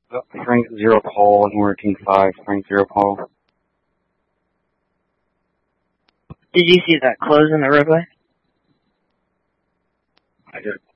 Frank Zero Paul, Anywhere King 5, Frank Zero Paul. Did you see that close in the roadway? I did.